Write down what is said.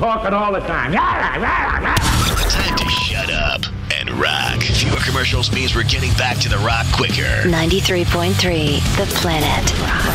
talking all the time. Time to shut up and rock. Fewer commercials means we're getting back to the rock quicker. 93.3 The Planet.